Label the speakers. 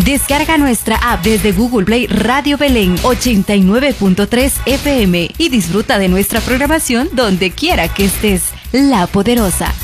Speaker 1: Descarga nuestra app desde Google Play Radio Belén 89.3 FM y disfruta de nuestra programación donde quiera que estés. La Poderosa,